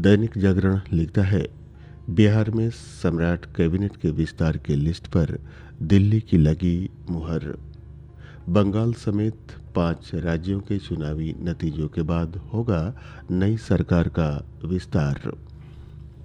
दैनिक जागरण लिखता है, बिहार में सम्राट कैबिनेट के विस्तार की लिस्ट पर दिल्ली की लगी मुहर। बंगाल समेत 5 राज्यों के चुनावी नतीजों के बाद होगा नई सरकार का विस्तार।